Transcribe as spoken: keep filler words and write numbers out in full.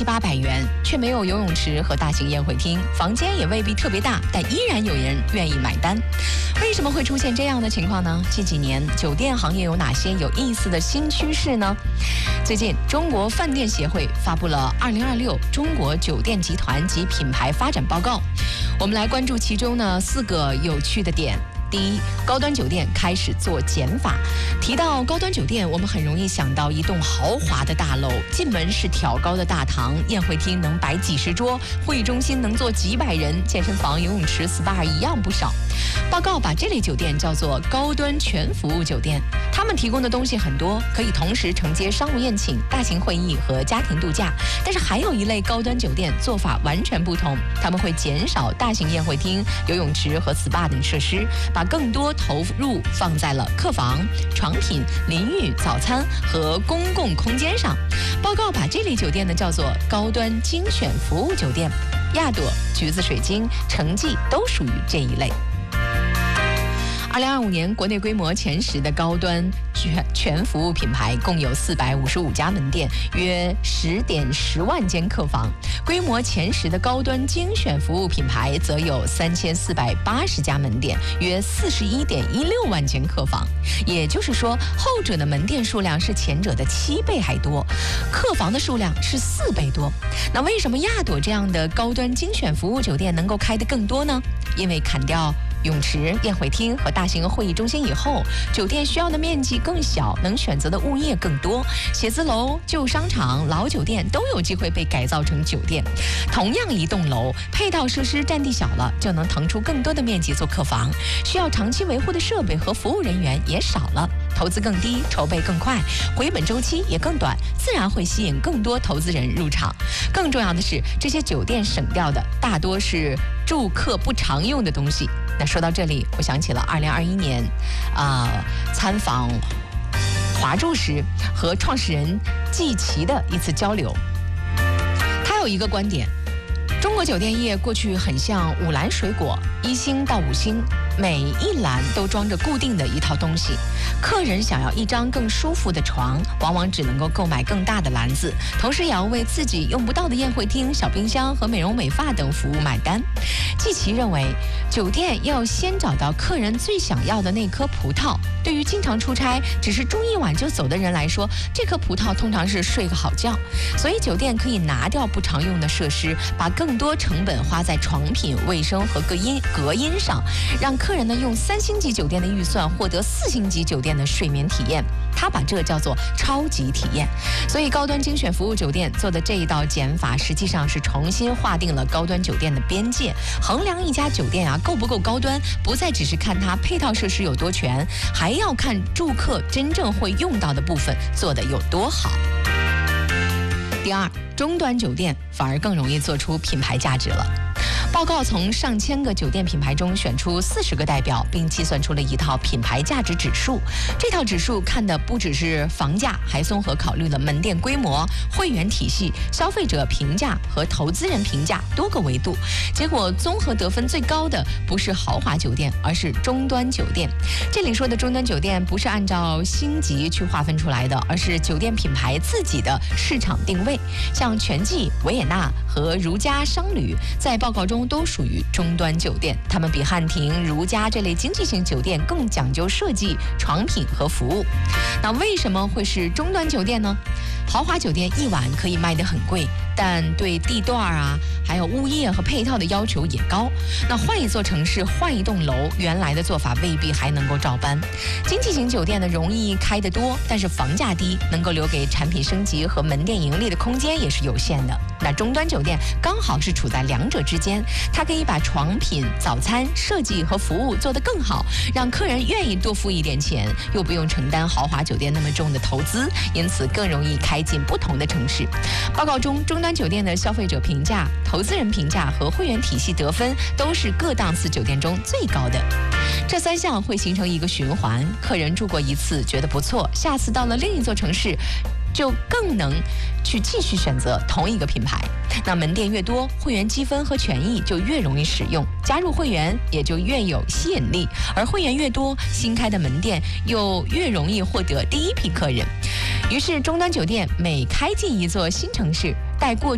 七八百元，却没有游泳池和大型宴会厅，房间也未必特别大，但依然有人愿意买单。为什么会出现这样的情况呢？近几年酒店行业有哪些有意思的新趋势呢？最近，中国饭店协会发布了《二零二六中国酒店集团及品牌发展报告》，我们来关注其中呢四个有趣的点。第一，高端酒店开始做减法。提到高端酒店，我们很容易想到一栋豪华的大楼，进门是挑高的大堂，宴会厅能摆几十桌，会议中心能坐几百人，健身房、游泳池、S P A 一样不少。报告把这类酒店叫做高端全服务酒店，他们提供的东西很多，可以同时承接商务宴请、大型会议和家庭度假。但是还有一类高端酒店做法完全不同，他们会减少大型宴会厅、游泳池和 S P A 等设施，把更多投入放在了客房、床品、淋浴、早餐和公共空间上。报告把这类酒店呢叫做高端精选服务酒店，亚朵、橘子水晶、城记都属于这一类。二零二五年，国内规模前十的高端全全服务品牌共有四百五十五家门店，约十点十万间客房；规模前十的高端精选服务品牌则有三千四百八十家门店，约四十一点一六万间客房。也就是说，后者的门店数量是前者的七倍还多，客房的数量是四倍多。那为什么亚朵这样的高端精选服务酒店能够开得更多呢？因为砍掉泳池、宴会厅和大型会议中心以后，酒店需要的面积更小，能选择的物业更多。写字楼、旧商场、老酒店都有机会被改造成酒店。同样一栋楼，配套设施占地小了，就能腾出更多的面积做客房，需要长期维护的设备和服务人员也少了，投资更低，筹备更快，回本周期也更短，自然会吸引更多投资人入场。更重要的是，这些酒店省掉的大多是住客不常用的东西。那说到这里，我想起了二零二一年，啊、呃，参访华住时和创始人季琦的一次交流。他有一个观点：中国酒店业过去很像五篮水果，一星到五星，每一篮都装着固定的一套东西。客人想要一张更舒服的床，往往只能够购买更大的篮子，同时也要为自己用不到的宴会厅、小冰箱和美容美发等服务买单。季琦认为，酒店要先找到客人最想要的那颗葡萄。对于经常出差只是住一晚就走的人来说，这颗葡萄通常是睡个好觉。所以酒店可以拿掉不常用的设施，把更多成本花在床品、卫生和隔音隔音上，让客人呢用三星级酒店的预算获得四星级酒店的睡眠体验。他把这叫做超级体验。所以高端精选服务酒店做的这一道减法，实际上是重新划定了高端酒店的边界。衡量一家酒店啊够不够高端，不再只是看它配套设施有多全，还要看住客真正会用到的部分做得有多好。第二，中端酒店反而更容易做出品牌价值了。报告从上千个酒店品牌中选出四十个代表，并计算出了一套品牌价值指数。这套指数看的不只是房价，还综合考虑了门店规模、会员体系、消费者评价和投资人评价多个维度。结果综合得分最高的不是豪华酒店，而是中端酒店。这里说的中端酒店不是按照星级去划分出来的，而是酒店品牌自己的市场定位。像全季、维也纳和如家商旅在报告中都属于中端酒店，他们比汉庭、如家这类经济型酒店更讲究设计、床品和服务。那为什么会是中端酒店呢？豪华酒店一晚可以卖得很贵，但对地段啊，还有物业和配套的要求也高。那换一座城市，换一栋楼，原来的做法未必还能够照搬。经济型酒店呢，容易开得多，但是房价低，能够留给产品升级和门店盈利的空间也是有限的。那中端酒店刚好是处在两者之间，它可以把床品、早餐、设计和服务做得更好，让客人愿意多付一点钱，又不用承担豪华酒店那么重的投资，因此更容易开进不同的城市。报告中，中端酒店的消费者评价、投资人评价和会员体系得分都是各档次酒店中最高的。这三项会形成一个循环，客人住过一次觉得不错，下次到了另一座城市就更能去继续选择同一个品牌。那门店越多，会员积分和权益就越容易使用，加入会员也就越有吸引力，而会员越多，新开的门店又越容易获得第一批客人。于是中端酒店每开进一座新城市，带过去